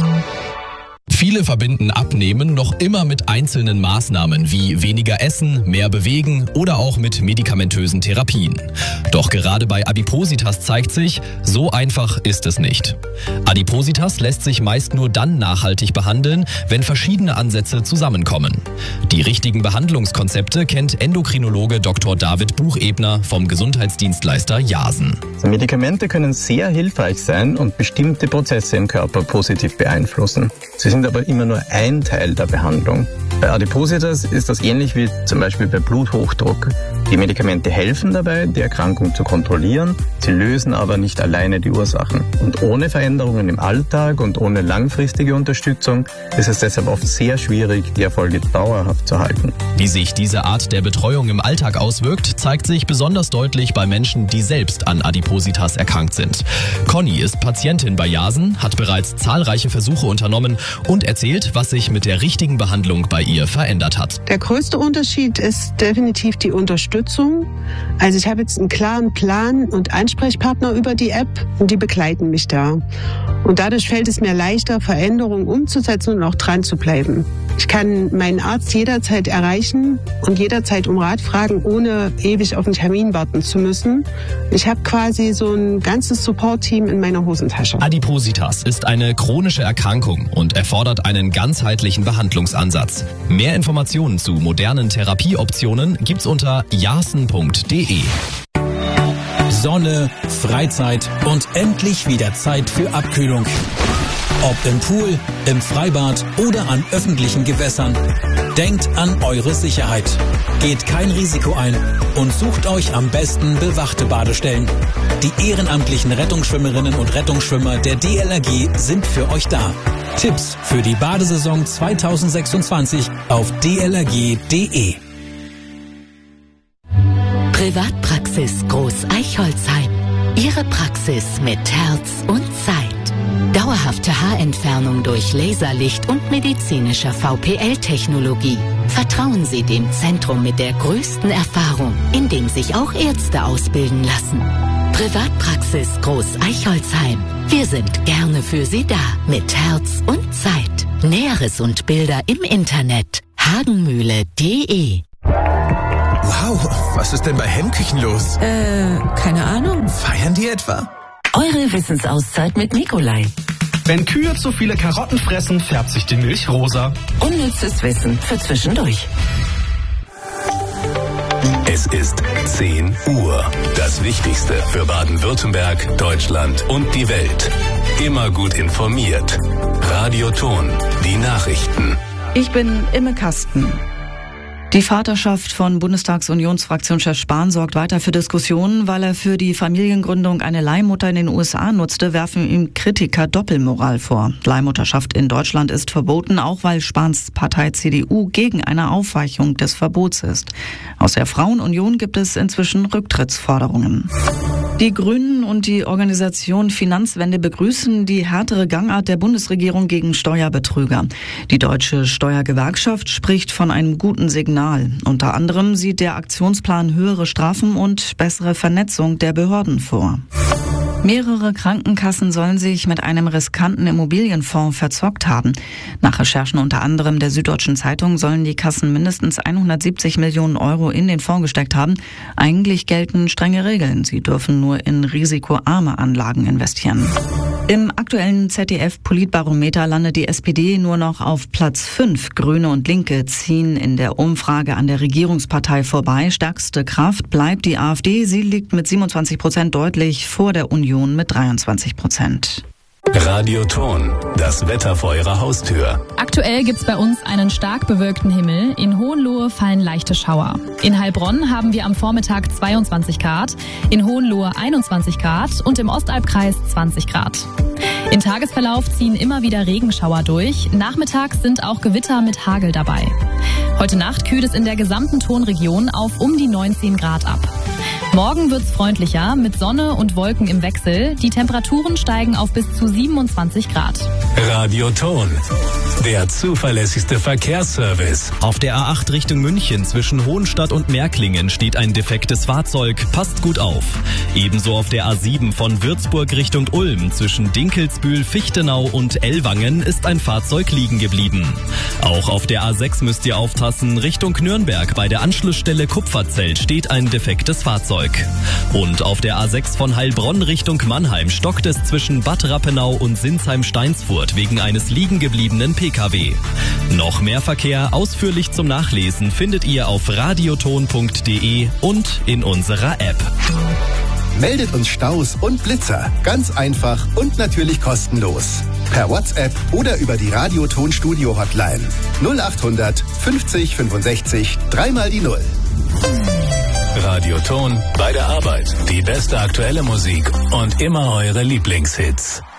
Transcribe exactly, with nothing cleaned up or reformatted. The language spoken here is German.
Viele verbinden Abnehmen noch immer mit einzelnen Maßnahmen wie weniger essen, mehr bewegen oder auch mit medikamentösen Therapien. Doch gerade bei Adipositas zeigt sich, so einfach ist es nicht. Adipositas lässt sich meist nur dann nachhaltig behandeln, wenn verschiedene Ansätze zusammenkommen. Die richtigen Behandlungskonzepte kennt Endokrinologe Doktor David Buchebner vom Gesundheitsdienstleister Jasen. Medikamente können sehr hilfreich sein und bestimmte Prozesse im Körper positiv beeinflussen. Sie sind aber immer nur ein Teil der Behandlung. Bei Adipositas ist das ähnlich wie zum Beispiel bei Bluthochdruck. Die Medikamente helfen dabei, die Erkrankung zu kontrollieren, sie lösen aber nicht alleine die Ursachen. Und ohne Veränderungen im Alltag und ohne langfristige Unterstützung ist es deshalb oft sehr schwierig, die Erfolge dauerhaft zu halten. Wie sich diese Art der Betreuung im Alltag auswirkt, zeigt sich besonders deutlich bei Menschen, die selbst an Adipositas erkrankt sind. Conny ist Patientin bei Jasen, hat bereits zahlreiche Versuche unternommen und erzählt, was sich mit der richtigen Behandlung bei ihr verändert hat. Der größte Unterschied ist definitiv die Unterstützung. Also ich habe jetzt einen klaren Plan und Ansprechpartner über die App und die begleiten mich da. Und dadurch fällt es mir leichter, Veränderungen umzusetzen und auch dran zu bleiben. Ich kann meinen Arzt jederzeit erreichen und jederzeit um Rat fragen, ohne ewig auf einen Termin warten zu müssen. Ich habe quasi so ein ganzes Support-Team in meiner Hosentasche. Adipositas ist eine chronische Erkrankung und erfordert einen ganzheitlichen Behandlungsansatz. Mehr Informationen zu modernen Therapieoptionen gibt's unter jasen punkt de. Sonne, Freizeit und endlich wieder Zeit für Abkühlung. Ob im Pool, im Freibad oder an öffentlichen Gewässern. Denkt an eure Sicherheit. Geht kein Risiko ein und sucht euch am besten bewachte Badestellen. Die ehrenamtlichen Rettungsschwimmerinnen und Rettungsschwimmer der D L R G sind für euch da. Tipps für die Badesaison zweitausendsechsundzwanzig auf d l r g punkt de. Privatpraxis Groß Eichholzheim. Ihre Praxis mit Herz und Zeit. Dauerhafte Haarentfernung durch Laserlicht und medizinischer V P L-Technologie. Vertrauen Sie dem Zentrum mit der größten Erfahrung, in dem sich auch Ärzte ausbilden lassen. Privatpraxis Groß Eichholzheim. Wir sind gerne für Sie da, mit Herz und Zeit. Näheres und Bilder im Internet hagenmühle punkt de. Wow, was ist denn bei Hemmküchen los? Äh, keine Ahnung. Feiern die etwa? Eure Wissensauszeit mit Nikolai. Wenn Kühe zu viele Karotten fressen, färbt sich die Milch rosa. Unnützes Wissen für zwischendurch. Es ist zehn Uhr. Das Wichtigste für Baden-Württemberg, Deutschland und die Welt. Immer gut informiert. Radioton, die Nachrichten. Ich bin Imme Kasten. Die Vaterschaft von Bundestagsunionsfraktionschef Spahn sorgt weiter für Diskussionen, weil er für die Familiengründung eine Leihmutter in den U S A nutzte, werfen ihm Kritiker Doppelmoral vor. Leihmutterschaft in Deutschland ist verboten, auch weil Spahns Partei C D U gegen eine Aufweichung des Verbots ist. Aus der Frauenunion gibt es inzwischen Rücktrittsforderungen. Die Grünen und die Organisation Finanzwende begrüßen die härtere Gangart der Bundesregierung gegen Steuerbetrüger. Die Deutsche Steuergewerkschaft spricht von einem guten Signal. Unter anderem sieht der Aktionsplan höhere Strafen und bessere Vernetzung der Behörden vor. Mehrere Krankenkassen sollen sich mit einem riskanten Immobilienfonds verzockt haben. Nach Recherchen unter anderem der Süddeutschen Zeitung sollen die Kassen mindestens hundertsiebzig Millionen Euro in den Fonds gesteckt haben. Eigentlich gelten strenge Regeln. Sie dürfen nur in risikoarme Anlagen investieren. Im aktuellen Z D F-Politbarometer landet die S P D nur noch auf Platz fünf. Grüne und Linke ziehen in der Umfrage an der Regierungspartei vorbei. Stärkste Kraft bleibt die AfD. Sie liegt mit siebenundzwanzig Prozent deutlich vor der Union mit dreiundzwanzig Prozent. Radioton, das Wetter vor Ihrer Haustür. Aktuell gibt's bei uns einen stark bewölkten Himmel. In Hohenlohe fallen leichte Schauer. In Heilbronn haben wir am Vormittag zweiundzwanzig Grad, in Hohenlohe einundzwanzig Grad und im Ostalbkreis zwanzig Grad. Im Tagesverlauf ziehen immer wieder Regenschauer durch. Nachmittags sind auch Gewitter mit Hagel dabei. Heute Nacht kühlt es in der gesamten Tonregion auf um die neunzehn Grad ab. Morgen wird's freundlicher mit Sonne und Wolken im Wechsel. Die Temperaturen steigen auf bis zu siebenundzwanzig Grad. Radioton, der zuverlässigste Verkehrsservice. Auf der A acht Richtung München zwischen Hohenstadt und Märklingen steht ein defektes Fahrzeug. Passt gut auf. Ebenso auf der A sieben von Würzburg Richtung Ulm zwischen Dinkelsbühl, Fichtenau und Ellwangen ist ein Fahrzeug liegen geblieben. Auch auf der A sechs müsst ihr aufpassen. Richtung Nürnberg bei der Anschlussstelle Kupferzelt steht ein defektes Fahrzeug. Und auf der A sechs von Heilbronn Richtung Mannheim stockt es zwischen Bad Rappenau und Sinsheim-Steinsfurt wegen eines liegen gebliebenen P K W. Noch mehr Verkehr ausführlich zum Nachlesen findet ihr auf radioton punkt de und in unserer App. Meldet uns Staus und Blitzer. Ganz einfach und natürlich kostenlos. Per WhatsApp oder über die Radioton Studio Hotline. null acht hundert fünfzig fünfundsechzig dreimal die Null. Radioton bei der Arbeit. Die beste aktuelle Musik und immer eure Lieblingshits.